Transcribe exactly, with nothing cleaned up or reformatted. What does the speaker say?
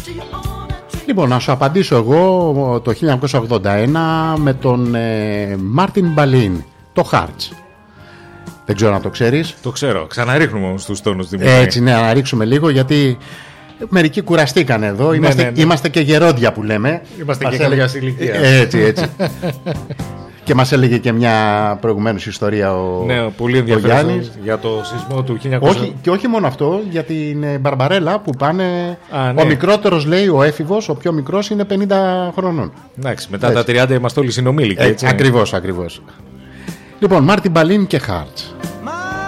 Λοιπόν, να σου απαντήσω εγώ το χίλια εννιακόσια ογδόντα ένα με τον Μάρτιν ε, Μπαλίν, το Hearts. Δεν ξέρω αν το ξέρεις. Το ξέρω. Ξαναρίχνουμε όμως τους τόνους. Έτσι, ναι, να ρίξουμε λίγο γιατί μερικοί κουραστήκαν εδώ. Ναι, είμαστε, ναι, ναι. είμαστε και γερόντια που λέμε. Είμαστε μας και καλιάς ηλικία. Έτσι, έτσι. Και μας έλεγε και μια προηγουμένως ιστορία ο, ναι, πολύ ενδιαφέρον για το σεισμό του χίλια εννιακόσια. Όχι, και όχι μόνο αυτό, για την Μπαρμπαρέλα που πάνε. Α, ναι. Ο μικρότερος, λέει, ο έφηβος, ο πιο μικρός είναι πενήντα χρονών. Εντάξει, μετά έτσι. Τα τριάντα είμαστε όλοι συνομήλικοι. Έτσι, ακριβώς, ακριβώς. Λοιπόν, Μάρτιν Μπαλίν και Hearts.